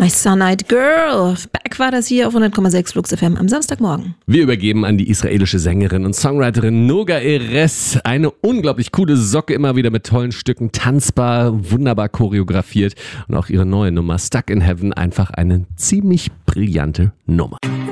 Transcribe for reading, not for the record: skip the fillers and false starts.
My Sunlight Girl. Back war das hier auf 100,6 Flux FM am Samstagmorgen. Wir übergeben an die israelische Sängerin und Songwriterin Noga Erez. Eine unglaublich coole Socke, immer wieder mit tollen Stücken, tanzbar, wunderbar choreografiert. Und auch ihre neue Nummer Stuck in Heaven, einfach eine ziemlich brillante Nummer.